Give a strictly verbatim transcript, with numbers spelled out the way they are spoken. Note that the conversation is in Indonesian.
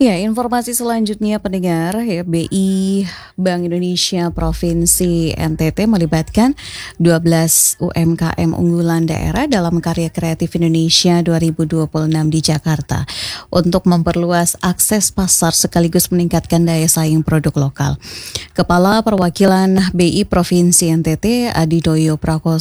Ya, informasi selanjutnya pendengar ya, B I Bank Indonesia Provinsi N T T melibatkan dua belas U M K M unggulan daerah dalam Karya Kreatif Indonesia dua ribu dua puluh enam di Jakarta untuk memperluas akses pasar sekaligus meningkatkan daya saing produk lokal. Kepala Perwakilan B I Provinsi N T T Adidoyo Prakoso